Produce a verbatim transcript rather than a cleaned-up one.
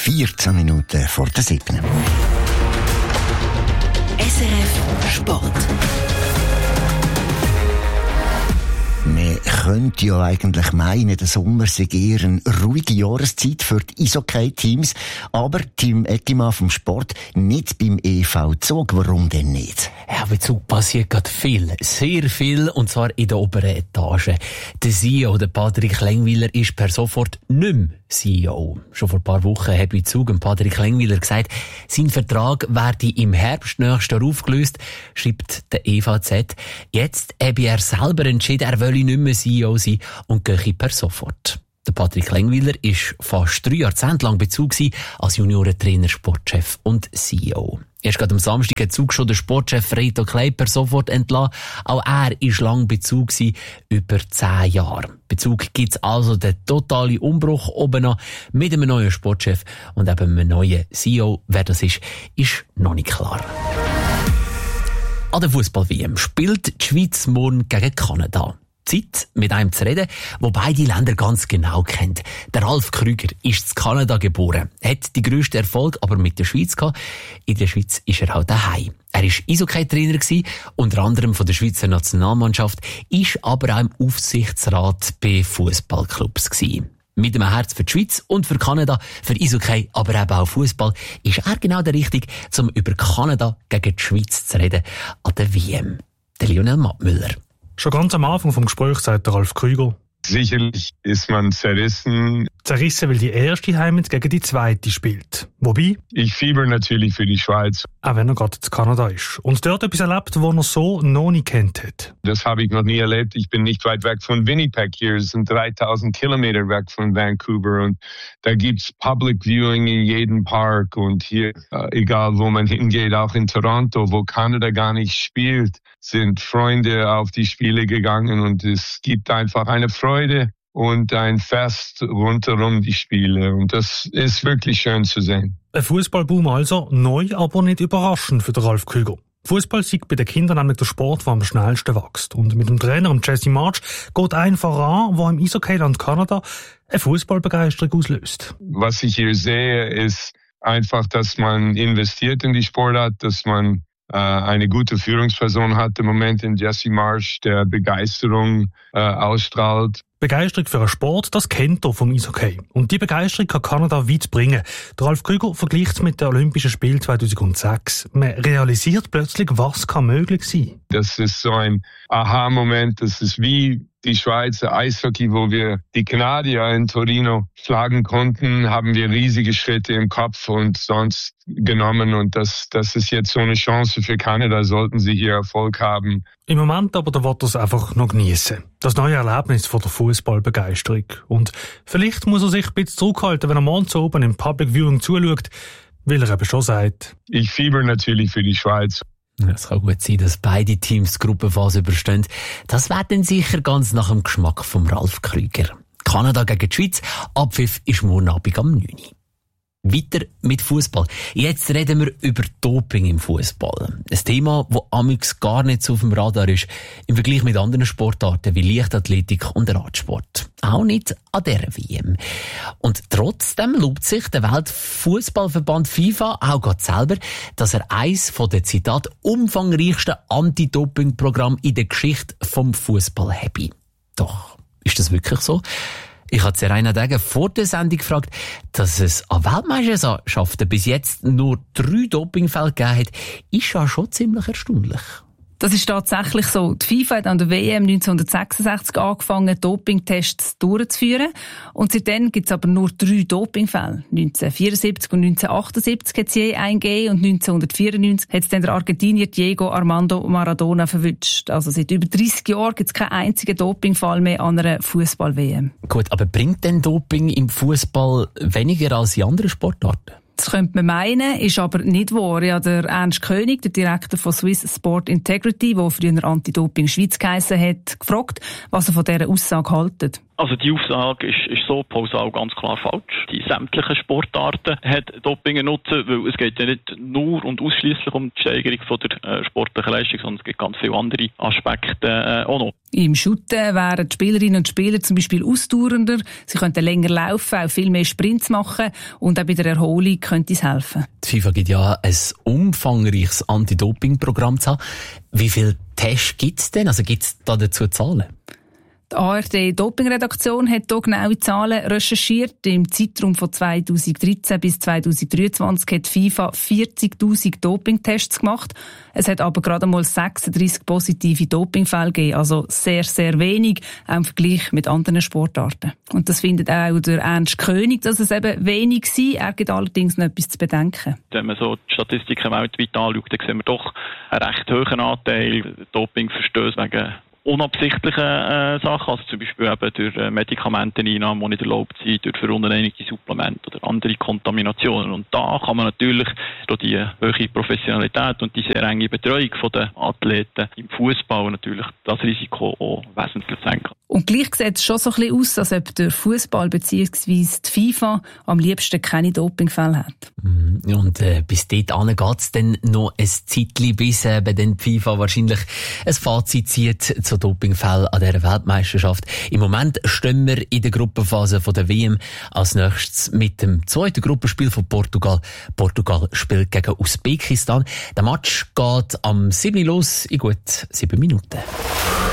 vierzehn Minuten vor der siebten. S R F Sport. Man könnte ja eigentlich meinen, der Sommer sei eher eine ruhige Jahreszeit für die Eishockey-Teams, aber Tim Eckimann vom Sport nicht beim E V Zug. Warum denn nicht? Ja, bei Zug passiert gerade viel, sehr viel, und zwar in der oberen Etage. Der C E O, der Patrick Lengwiller, ist per sofort nicht mehr C E O. Schon vor ein paar Wochen hat bei Zug Patrick Lengwiller gesagt, sein Vertrag werde im Herbst nächstes Jahr aufgelöst, schreibt der E V Z. Jetzt habe er selber entschieden, er wolle nicht mehr C E O sein und gehe per sofort. Der Patrick Lengwiller war fast drei Jahrzehnte lang bei Zug als Juniorentrainer, Sportchef und C E O. Erst gerade am Samstag hat Zug schon den Sportchef Reto Kleib per sofort entlassen. Auch er war lang bei Zug, über zehn Jahre. Bei Zug gibt es also den totalen Umbruch oben an mit einem neuen Sportchef und eben einem neuen C E O. Wer das ist, ist noch nicht klar. An der Fußball-W M spielt die Schweiz morgen gegen Kanada. Zeit, mit einem zu reden, der beide Länder ganz genau kennt. Der Ralf Krüger ist in Kanada geboren, hat die grössten Erfolg aber mit der Schweiz gehabt. In der Schweiz ist er auch daheim. Er war Eishockey-Trainer, unter anderem von der Schweizer Nationalmannschaft, ist aber auch im Aufsichtsrat bei Fußballclubs gewesen. Mit einem Herz für die Schweiz und für Kanada, für Eishockey, aber eben auch Fußball, ist er genau der Richtige, um über Kanada gegen die Schweiz zu reden an der W M. Der Lionel Mattmüller. Schon ganz am Anfang vom Gespräch sagt der Ralf Krüger: Sicherlich ist man zerrissen. Zerrissen, weil die erste Heimat gegen die zweite spielt. Wobei? Ich fieber natürlich für die Schweiz. Auch wenn er gerade in Kanada ist. Und dort etwas erlebt, was er so noch nie kennt hat. Das habe ich noch nie erlebt. Ich bin nicht weit weg von Winnipeg hier. Es sind dreitausend Kilometer weg von Vancouver. Und da gibt's Public Viewing in jedem Park. Und hier, äh, egal wo man hingeht, auch in Toronto, wo Kanada gar nicht spielt, sind Freunde auf die Spiele gegangen. Und es gibt einfach eine Freude und ein Fest rundherum die Spiele. Und das ist wirklich schön zu sehen. Ein Fußballboom also, neu, aber nicht überraschend für den Ralf Krüger. Fußball ist bei den Kindern nämlich der Sport, der am schnellsten wächst. Und mit dem Trainer Jesse March geht ein voran, der im Eishockeyland Kanada eine Fußballbegeisterung auslöst. Was ich hier sehe, ist einfach, dass man investiert in die Sportart, dass man äh, eine gute Führungsperson hat im Moment in Jesse March, der Begeisterung äh, ausstrahlt. Begeisterung für einen Sport, das kennt er vom Eishockey. Und die Begeisterung kann Kanada weit bringen. Der Ralf Krüger vergleicht es mit den Olympischen Spielen zweitausendsechs. Man realisiert plötzlich, was kann möglich sein. Das ist so ein Aha-Moment. Das ist wie die Schweizer Eishockey, wo wir die Kanadier in Torino schlagen konnten, haben wir riesige Schritte im Kopf und sonst genommen. Und das, das ist jetzt so eine Chance für Kanada, sollten sie hier Erfolg haben. Im Moment aber, da wird er es einfach noch geniessen. Das neue Erlebnis von der Fußballbegeisterung. Und vielleicht muss er sich ein bisschen zurückhalten, wenn er morgens oben im Public Viewing zuschaut, weil er eben schon sagt: Ich fieber natürlich für die Schweiz. Es kann gut sein, dass beide Teams die Gruppenphase überstehen. Das wäre dann sicher ganz nach dem Geschmack von Ralf Krüger. Kanada gegen die Schweiz. Abpfiff ist morgen Abend am neun Uhr. Weiter mit Fußball. Jetzt reden wir über Doping im Fußball. Ein Thema, das amigs gar nicht so auf dem Radar ist, im Vergleich mit anderen Sportarten wie Leichtathletik und Radsport. Auch nicht an dieser W M. Und trotzdem lobt sich der Weltfußballverband FIFA auch gerade selber, dass er eins von den, Zitat, umfangreichsten Anti-Doping-Programmen in der Geschichte vom Fußball habe. Doch, ist das wirklich so? Ich habe Serena Degen vor der Sendung gefragt, dass es an Weltmeisterschaften bis jetzt nur drei Dopingfälle gegeben hat, ist ja schon ziemlich erstaunlich. Das ist tatsächlich so. Die FIFA hat an der W M neunzehnhundertsechsundsechzig angefangen, Dopingtests durchzuführen. Und seitdem gibt es aber nur drei Dopingfälle. neunzehnhundertvierundsiebzig und neunzehnhundertachtundsiebzig hat es je eingegeben und neunzehnhundertvierundneunzig hat es dann der Argentinier Diego Armando Maradona verwünscht. Also seit über dreissig Jahren gibt es keinen einzigen Dopingfall mehr an einer Fußball-W M. Gut, aber bringt denn Doping im Fußball weniger als in anderen Sportarten? Das könnte man meinen, ist aber nicht wahr. Ja, der Ernst König, der Direktor von Swiss Sport Integrity, der früher Anti-Doping Schweiz geheissen hat, gefragt, was er von dieser Aussage hält. Also die Aussage ist, ist so pauschal ganz klar falsch. Die sämtlichen Sportarten hat Doping nutzen, weil es geht ja nicht nur und ausschließlich um die Steigerung von der äh, sportlichen Leistung, sondern es gibt ganz viele andere Aspekte äh, auch noch. Im Shooten wären die Spielerinnen und Spieler zum Beispiel ausdauernder, sie könnten länger laufen, auch viel mehr Sprints machen und auch bei der Erholung könnte es helfen. Die FIFA gibt ja ein umfangreiches Anti-Doping-Programm zu haben. Wie viele Tests gibt es denn? Also gibt es da dazu Zahlen? Die A R D-Doping-Redaktion hat hier genaue Zahlen recherchiert. Im Zeitraum von zweitausenddreizehn bis zweitausenddreiundzwanzig hat FIFA vierzigtausend Dopingtests gemacht. Es hat aber gerade mal sechsunddreissig positive Dopingfälle gegeben, also sehr, sehr wenig, auch im Vergleich mit anderen Sportarten. Und das findet auch der Ernst König, dass es eben wenig war. Er gibt allerdings noch etwas zu bedenken. Wenn man so die Statistiken weltweit anschaut, dann sehen wir doch einen recht hohen Anteil Dopingverstöße wegen unabsichtliche äh, Sachen, also zum Beispiel eben durch äh, Medikamenteneinnahme, die nicht erlaubt sind, durch verunreinigte Supplemente oder andere Kontaminationen. Und da kann man natürlich durch die hohe Professionalität und die sehr enge Betreuung der Athleten im Fußball natürlich das Risiko auch wesentlich senken. Und gleich sieht es schon so ein bisschen aus, als ob der Fußball bzw. die FIFA am liebsten keine Dopingfälle hat. Und äh, bis dort geht es dann noch ein Zeitchen, bis äh, bei den FIFA wahrscheinlich ein Fazit zieht zu Dopingfällen an dieser Weltmeisterschaft. Im Moment stehen wir in der Gruppenphase von der W M als nächstes mit dem zweiten Gruppenspiel von Portugal. Portugal spielt gegen Usbekistan. Der Match geht am sieben Uhr los in gut sieben Minuten.